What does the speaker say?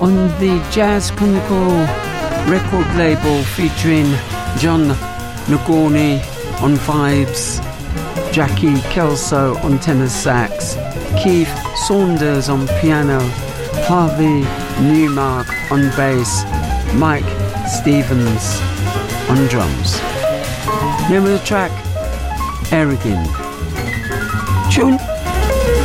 on the Jazz Chronicle record label, featuring John Nagorny on vibes, Jackie Kelso on tenor sax, Keith Saunders on piano, Harvey Newmark on bass, Mike Stevens on drums. Name of the track, Erigin. Tune